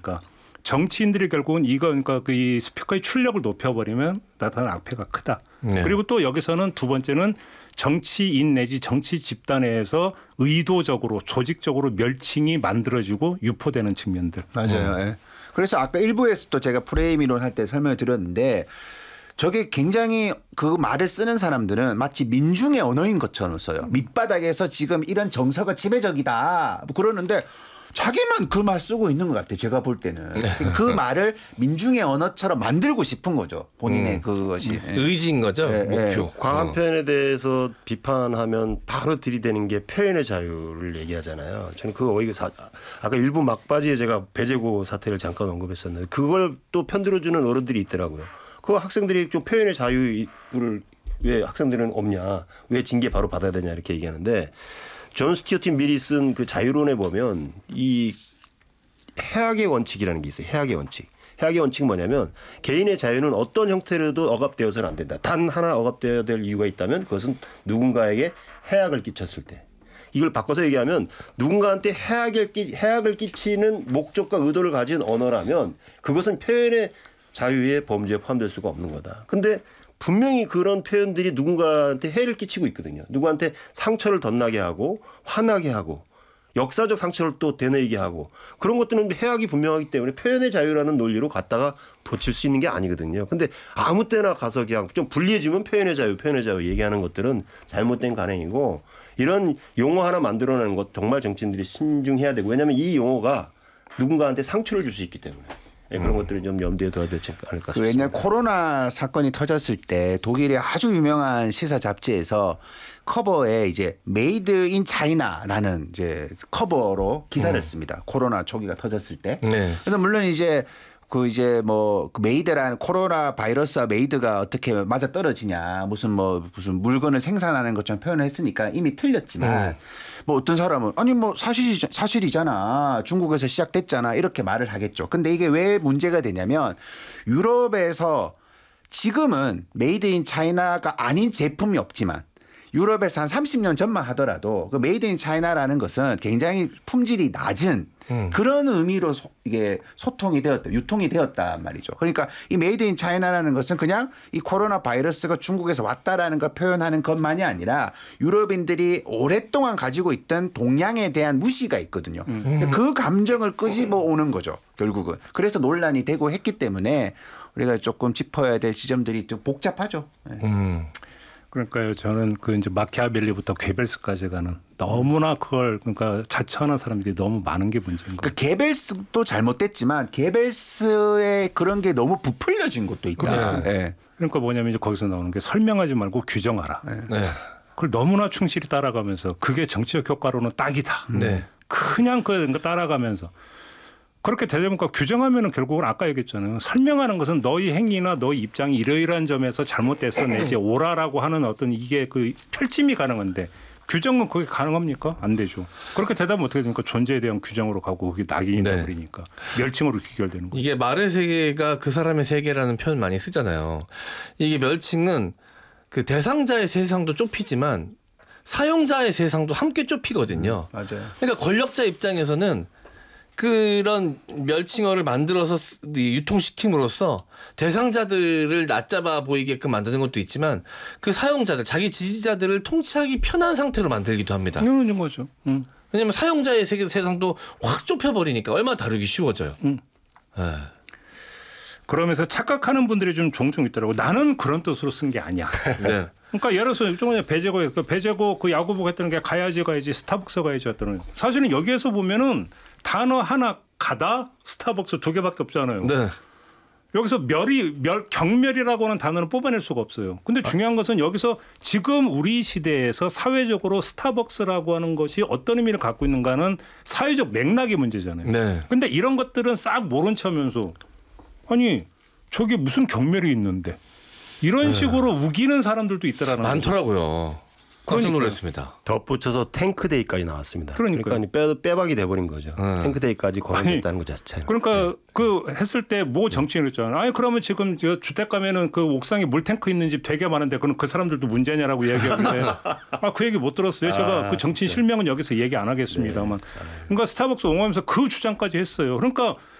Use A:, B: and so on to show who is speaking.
A: 보니까 정치인들이 결국은 이거 그러니까 이 스피커의 출력을 높여버리면 나타나는 악폐가 크다. 네. 그리고 또 여기서는 두 번째는 정치인 내지 정치 집단에서 의도적으로 조직적으로 멸칭이 만들어지고 유포되는 측면들.
B: 맞아요. 네. 그래서 아까 일부에서도 제가 프레임 이론 할 때 설명을 드렸는데 저게 굉장히 그 말을 쓰는 사람들은 마치 민중의 언어인 것처럼 써요. 밑바닥에서 지금 이런 정서가 지배적이다 뭐 그러는데 자기만 그 말 쓰고 있는 것 같아요. 제가 볼 때는. 그 말을 민중의 언어처럼 만들고 싶은 거죠. 본인의 그것이.
C: 의지인 거죠. 목표.
D: 광한 표현에 대해서 비판하면 바로 들이대는 게 표현의 자유를 얘기하잖아요. 저는 그 아까 일부 막바지에 제가 배제고 사태를 잠깐 언급했었는데 그걸 또 편들어주는 어른들이 있더라고요. 그 학생들이 좀 표현의 자유를 왜 학생들은 없냐. 왜 징계 바로 받아야 되냐 이렇게 얘기하는데 존 스튜어트 밀이 쓴 그 자유론에 보면 이 해악의 원칙이라는 게 있어요. 해악의 원칙. 해악의 원칙은 뭐냐면 개인의 자유는 어떤 형태로도 억압되어서는 안 된다. 단 하나 억압되어야 될 이유가 있다면 그것은 누군가에게 해악을 끼쳤을 때. 이걸 바꿔서 얘기하면 누군가한테 해악을 끼치는 목적과 의도를 가진 언어라면 그것은 표현의 자유의 범죄에 포함될 수가 없는 거다. 근데 분명히 그런 표현들이 누군가한테 해를 끼치고 있거든요. 누구한테 상처를 덧나게 하고 화나게 하고 역사적 상처를 또 되뇌이게 하고 그런 것들은 해악이 분명하기 때문에 표현의 자유라는 논리로 갖다가 붙일 수 있는 게 아니거든요. 근데 아무 때나 가서 그냥 좀 불리해지면 표현의 자유 얘기하는 것들은 잘못된 관행이고 이런 용어 하나 만들어내는 것 정말 정치인들이 신중해야 되고 왜냐하면 이 용어가 누군가한테 상처를 줄 수 있기 때문에. 그런 것들을 좀 염두에 둬야 되지 않을까 싶습니다.
B: 옛날 코로나 사건이 터졌을 때 독일의 아주 유명한 시사 잡지에서 커버에 이제 메이드 인 차이나라는 이제 커버로 기사를 씁니다. 코로나 초기가 터졌을 때. 네. 그래서 물론 이제 그 메이드라는 코로나 바이러스와 메이드가 어떻게 맞아 떨어지냐 무슨 물건을 생산하는 것처럼 표현을 했으니까 이미 틀렸지만 뭐 어떤 사람은 아니 뭐 사실이잖아 중국에서 시작됐잖아 이렇게 말을 하겠죠. 근데 이게 왜 문제가 되냐면 유럽에서 지금은 메이드 인 차이나가 아닌 제품이 없지만 유럽에서 한 30년 전만 하더라도 그 메이드 인 차이나라는 것은 굉장히 품질이 낮은 그런 의미로 이게 소통이 되었다, 유통이 되었단 말이죠. 그러니까 이 메이드 인 차이나라는 것은 그냥 이 코로나 바이러스가 중국에서 왔다라는 걸 표현하는 것만이 아니라 유럽인들이 오랫동안 가지고 있던 동양에 대한 무시가 있거든요. 그 감정을 끄집어 오는 거죠, 결국은. 그래서 논란이 되고 했기 때문에 우리가 조금 짚어야 될 지점들이 좀 복잡하죠.
A: 그러니까요. 저는 그 이제 마키아벨리부터 괴벨스까지 가는 너무나 그걸 그러니까 자처하는 사람들이 너무 많은 게 문제인 거예요.
B: 그러니까 괴벨스도 잘못됐지만 괴벨스의 그런 게 너무 부풀려진 것도 있다.
A: 네. 그러니까 뭐냐면 이제 거기서 나오는 게 설명하지 말고 규정하라. 네. 그걸 너무나 충실히 따라가면서 그게 정치적 효과로는 딱이다. 네. 그냥 그 따라가면서. 그렇게 되다 보니까 규정하면은 결국은 아까 얘기했잖아요. 설명하는 것은 너희 행위나 너희 입장이 이러이러한 점에서 잘못됐어 내지 오라라고 하는 어떤 이게 그 펼침이 가능한데 규정은 그게 가능합니까? 안 되죠. 그렇게 되다 보면 어떻게 됩니까? 존재에 대한 규정으로 가고 그게 낙인이 되어버리니까 멸칭으로 귀결되는 거죠.
C: 이게 말의 세계가 그 사람의 세계라는 표현 많이 쓰잖아요. 이게 멸칭은 그 대상자의 세상도 좁히지만 사용자의 세상도 함께 좁히거든요.
B: 맞아요.
C: 그러니까 권력자 입장에서는 그런 멸칭어를 만들어서 유통시킴으로써 대상자들을 낮잡아 보이게끔 만드는 것도 있지만 그 사용자들, 자기 지지자들을 통치하기 편한 상태로 만들기도 합니다.
A: 그런 거죠.
C: 왜냐하면 사용자의 세상도 확 좁혀버리니까 얼마나 다루기 쉬워져요.
A: 그러면서 착각하는 분들이 좀 종종 있더라고요. 나는 그런 뜻으로 쓴 게 아니야. 네. 그러니까 예를 들어서 일종의 배제고 그 야구복 했던 게 가야지 스타벅스 가야지 했던 사실은 여기에서 보면은 단어 하나 가다 스타벅스 두 개밖에 없잖아요. 네. 여기서 경멸이라고 하는 단어는 뽑아낼 수가 없어요. 근데 중요한 것은 여기서 지금 우리 시대에서 사회적으로 스타벅스라고 하는 것이 어떤 의미를 갖고 있는가는 사회적 맥락의 문제잖아요. 네. 근데 이런 것들은 싹 모른 척하면서 아니 저게 무슨 경멸이 있는데 이런 식으로 우기는 사람들도 있더라는
C: 많더라고요. 깜짝 놀랐습니다.
D: 덧붙여서 탱크데이까지 나왔습니다. 그러니까 빼박이 돼버린 거죠. 탱크데이까지 거론했다는 것 자체는.
A: 그러니까 그 했을 때 뭐 정치인을 했잖아요. 아니 그러면 지금 주택 가면은 그 옥상에 물탱크 있는 집 되게 많은데 그럼 그 사람들도 문제냐라고 이야기하는데 그 얘기 못 들었어요. 제가 그 정치인 실명은 여기서 얘기 안 하겠습니다만. 그러니까 스타벅스 옹호하면서 그 주장까지 했어요. 그러니까